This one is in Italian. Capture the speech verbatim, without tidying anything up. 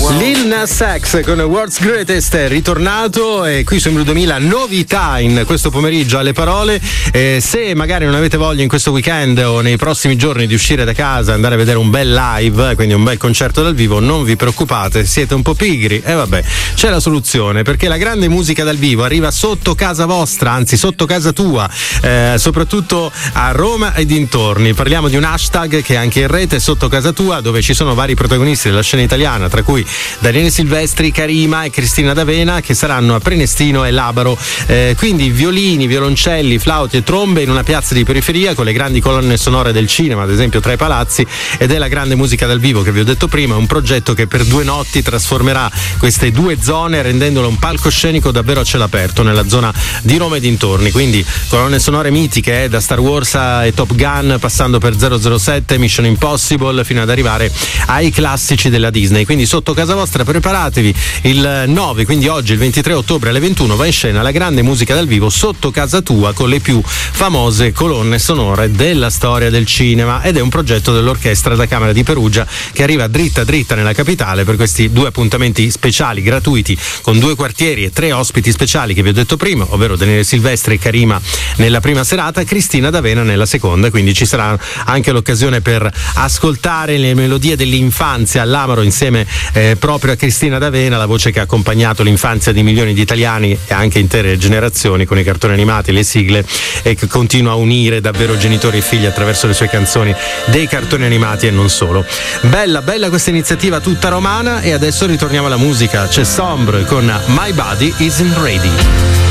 Lil Nas X con World's Greatest è ritornato e qui su Emilu duemila novità in questo pomeriggio alle parole. Eh, se magari non avete voglia in questo weekend o nei prossimi giorni di uscire da casa e andare a vedere un bel live, quindi un bel concerto dal vivo, non vi preoccupate, siete un po' pigri e eh vabbè, c'è la soluzione, perché la grande musica dal vivo arriva sotto casa vostra, anzi sotto casa tua, eh, soprattutto a Roma e dintorni. Parliamo di un hashtag che è anche in rete, sotto casa tua, dove ci sono vari protagonisti della scena italiana, tra cui Daniele Silvestri, Karima e Cristina D'Avena, che saranno a Prenestino e Labaro. Eh, quindi violini, violoncelli, flauti e trombe in una piazza di periferia con le grandi colonne sonore del cinema, ad esempio Tra i Palazzi, ed è la grande musica dal vivo che vi ho detto prima, un progetto che per due notti trasformerà queste due zone rendendolo un palcoscenico davvero a cielo aperto nella zona di Roma e dintorni. Quindi colonne sonore mitiche, eh, da Star Wars e Top Gun, passando per zero zero sette, Mission Impossible, fino ad arrivare ai classici della Disney. Quindi sotto casa vostra preparatevi, il nove, quindi oggi il ventitré ottobre alle ventuno va in scena la grande musica dal vivo sotto casa tua con le più famose colonne sonore della storia del cinema, ed è un progetto dell'Orchestra da Camera di Perugia che arriva dritta dritta nella capitale per questi due appuntamenti speciali gratuiti con due quartieri e tre ospiti speciali che vi ho detto prima, ovvero Daniele Silvestri e Karima nella prima serata, Cristina D'Avena nella seconda. Quindi ci sarà anche l'occasione per ascoltare le melodie dell'infanzia all'Amaro insieme eh, proprio a Cristina D'Avena, la voce che ha accompagnato l'infanzia di milioni di italiani e anche intere generazioni con i cartoni animati, le sigle, e che continua a unire davvero genitori e figli attraverso le sue canzoni dei cartoni animati e non solo. Bella, bella questa iniziativa tutta romana, e adesso ritorniamo alla musica. C'è Sombre con My Body Isn't Ready.